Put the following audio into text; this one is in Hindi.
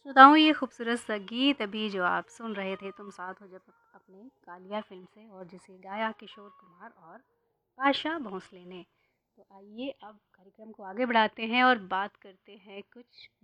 श्रोताओं, ये खूबसूरत सा गीत अभी जो आप सुन रहे थे तुम साथ हो जब अपने कालिया फ़िल्म से, और जिसे गाया किशोर कुमार और आशा भोसले ने। तो आइए अब कार्यक्रम को आगे बढ़ाते हैं और बात करते हैं कुछ